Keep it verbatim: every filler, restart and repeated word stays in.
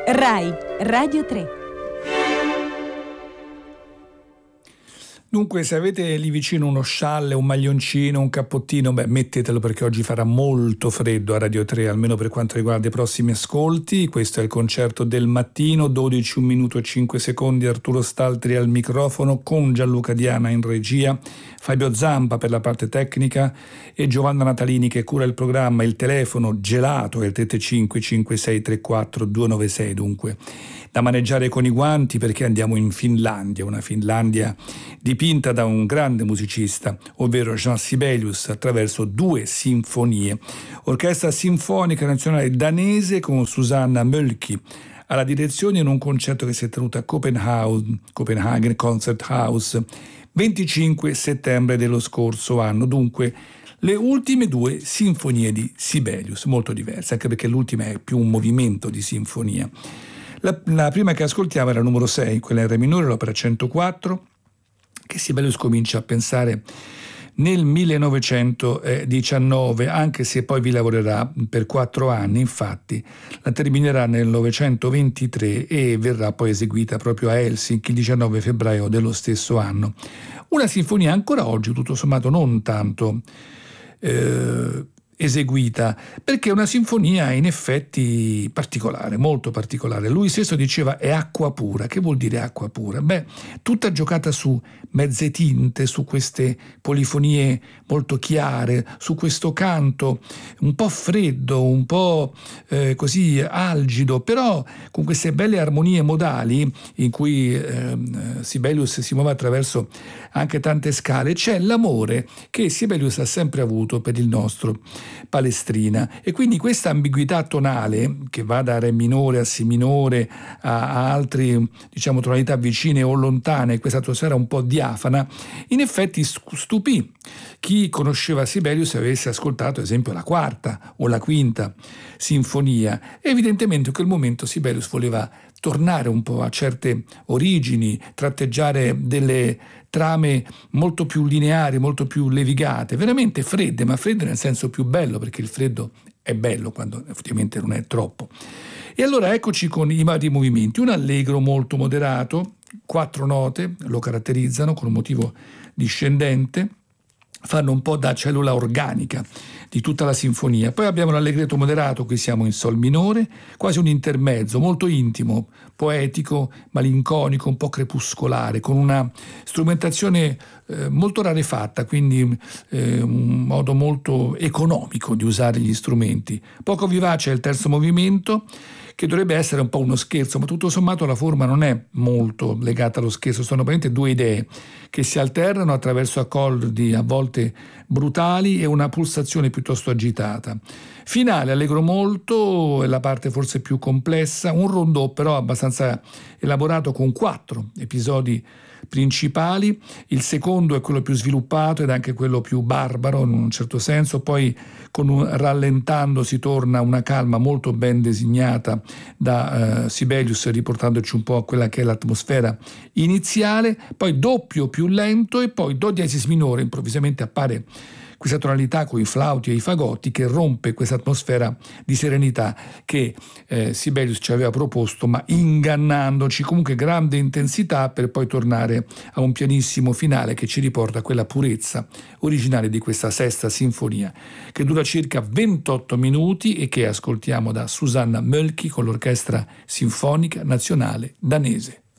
Rai Radio tre. Dunque, se avete lì vicino uno scialle, un maglioncino, un cappottino, beh, mettetelo, perché oggi farà molto freddo a Radio tre, almeno per quanto riguarda i prossimi ascolti. Questo è il concerto del mattino, dodici, un minuto e cinque secondi, Arturo Staltri al microfono, con Gianluca Diana in regia, Fabio Zampa per la parte tecnica e Giovanna Natalini che cura il programma. Il telefono gelato è il trentacinque cinquantasei trentaquattro duecentonovantasei, dunque da maneggiare con i guanti, perché andiamo in Finlandia, una Finlandia dipinta da un grande musicista, ovvero Jean Sibelius, attraverso due sinfonie. Orchestra Sinfonica Nazionale Danese con Susanna Mölkky alla direzione, in un concerto che si è tenuto a Copenhagen, Copenhagen Concert House, venticinque settembre dello scorso anno. Dunque le ultime due sinfonie di Sibelius, molto diverse, anche perché l'ultima è più un movimento di sinfonia. La, la prima che ascoltiamo era il numero sei, quella in re minore, l'opera centoquattro, che Sibelius comincia a pensare nel millenovecentodiciannove, anche se poi vi lavorerà per quattro anni. Infatti la terminerà nel millenovecentoventitré e verrà poi eseguita proprio a Helsinki il diciannove febbraio dello stesso anno. Una sinfonia ancora oggi tutto sommato non tanto eh, eseguita, perché è una sinfonia in effetti particolare, molto particolare. Lui stesso diceva è acqua pura. Che vuol dire acqua pura? Beh, tutta giocata su mezze tinte, su queste polifonie molto chiare, su questo canto un po' freddo, un po' eh, così algido, però con queste belle armonie modali in cui eh, Sibelius si muove attraverso anche tante scale. C'è l'amore che Sibelius ha sempre avuto per il nostro Palestrina, e quindi questa ambiguità tonale che va da re minore a si minore a, a altri, diciamo, tonalità vicine o lontane, questa atmosfera un po' diafana, in effetti stupì chi conosceva Sibelius e avesse ascoltato ad esempio la quarta o la quinta sinfonia. Evidentemente in quel momento Sibelius voleva tornare un po' a certe origini, tratteggiare delle trame molto più lineari, molto più levigate, veramente fredde, ma fredde nel senso più bello, perché il freddo è bello quando effettivamente non è troppo. E allora eccoci con i vari movimenti. Un allegro molto moderato, quattro note lo caratterizzano con un motivo discendente, fanno un po' da cellula organica di tutta la sinfonia. Poi abbiamo l'allegretto moderato, qui siamo in sol minore, quasi un intermezzo, molto intimo, poetico, malinconico, un po' crepuscolare, con una strumentazione eh, molto rarefatta, quindi eh, un modo molto economico di usare gli strumenti. Poco vivace è il terzo movimento, che dovrebbe essere un po' uno scherzo, ma tutto sommato la forma non è molto legata allo scherzo, sono praticamente due idee che si alternano attraverso accordi a volte brutali e una pulsazione piuttosto agitata. Finale, allegro molto, è la parte forse più complessa, un rondò però abbastanza elaborato con quattro episodi principali. Il secondo è quello più sviluppato ed anche quello più barbaro in un certo senso, poi con un rallentando si torna a una calma molto ben designata da uh, Sibelius, riportandoci un po' a quella che è l'atmosfera iniziale, poi doppio più lento e poi do diesis minore, improvvisamente appare questa tonalità con i flauti e i fagotti che rompe questa atmosfera di serenità che eh, Sibelius ci aveva proposto, ma ingannandoci. Comunque grande intensità per poi tornare a un pianissimo finale che ci riporta a quella purezza originale di questa sesta sinfonia, che dura circa ventotto minuti e che ascoltiamo da Susanna Mölkky con l'Orchestra Sinfonica Nazionale Danese.